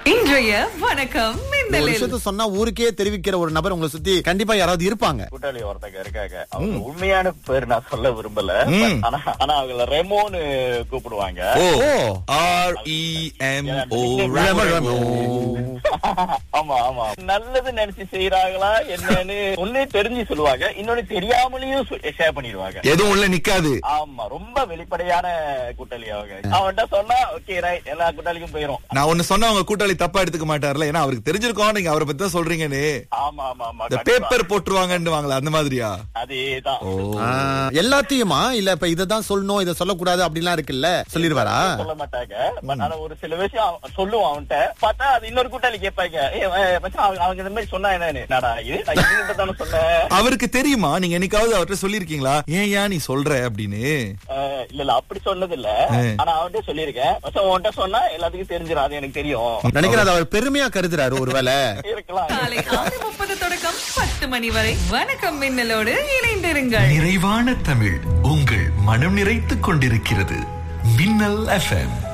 இன்றைய வணக்கம் ஒரு மின்னலில். விஷயத்த சொன்னா ஊருக்கே தெரிவிக்கிற ஒரு நபர் உங்களை சுத்தி கண்டிப்பா யாராவது இருப்பாங்க. கூட்டாளி ஒருத்தங்க இருக்காங்க. அவங்க உண்மையான பேர் நான் சொல்ல விரும்பல. ஆனா அவங்கள ரெமோன்னு கூப்பிடுவாங்க. REMO. ஆமா ஆமா. நல்லது நினைச்சு செய்யறாங்களா என்னன்னு ஒண்ணு தெரிஞ்சு சொல்லுவாங்க, இன்னொன்னு தெரியாமலையும் ஷேர் பண்ணிடுவாங்க. எதுவும் உள்ள நிக்காது. ஆமா, ரொம்ப வெளிப்படையான கூட்டாளி அவங்க. அவன்கிட்ட சொன்னா ஓகே ரைட், எல்லா கூட்டாளிக்கும் போயிரும். நான் ஒண்ணு சொன்னா அவங்க கூட்டாளி தப்பா எடுத்துக்க மாட்டார்ல, ஏன்னா அவருக்கு தெரிஞ்சிருக்கோம் நீங்க அவரை பத்தி தான் சொல்றீங்கன்னு. ஆமா ஆமா ஆமா. இந்த பேப்பர் போட்டுருவாங்கன்னு வாங்களா அந்த மாதிரியா? அதேதான். எல்லாத்தையுமா இல்ல இப்ப இததான் சொல்லணும் இதை சொல்லக்கூடாது அப்படிலாம் இருக்குல்ல, சொல்லிடுவாரா? சொல்ல மாட்டாங்க. ஆனா ஒரு சில விஷயம் சொல்லுவோம் அவன்கிட்ட, பார்த்தா அது இன்னொரு கூட்டாளி கேட்பாங்க, அவங்க இந்த மாதிரி சொன்னா என்னன்னு. சொன்னேன். அவருக்கு தெரியுமா? நீங்க என்னைக்காவது அவர்கிட்ட சொல்லிருக்கீங்களா, ஏன் நீ சொல்ற அப்படின்னு? இல்ல அப்படி சொன்னது இல்ல. ஆனா அவன்கிட்ட சொல்லிருக்கேன். உன்கிட்ட சொன்னா எல்லாத்துக்கும் தெரிஞ்சிடும், அது எனக்கு தெரியும் நினைக்கிறேன். அவர் பெருமையா கருதுறாரு ஒருவேளை. இருக்கலாம். காலை 6:30 தொடக்கம் 10 மணி வரை வணக்கம் மின்னலோடு இணைந்திருங்கள். நிறைவான தமிழ் உங்கள் மனம் நிறைத்துக் கொண்டிருக்கிறது. மின்னல் FM.